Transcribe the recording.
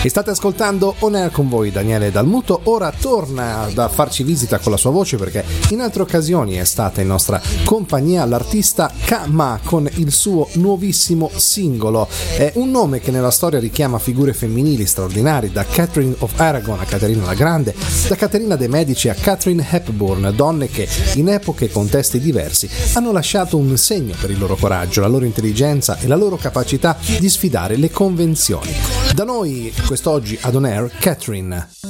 E state ascoltando On Air con voi Daniele Dalmuto. Ora torna a farci visita con la sua voce, perché in altre occasioni è stata in nostra compagnia l'artista Kama con il suo nuovissimo singolo. È un nome che nella storia richiama figure femminili straordinarie, da Catherine of Aragon a Caterina la Grande, da Caterina de' Medici a Katharine Hepburn, donne che in epoche e contesti diversi hanno lasciato un segno per il loro coraggio, la loro intelligenza e la loro capacità di sfidare le convenzioni. Da noi quest'oggi ad On Air, Catherine.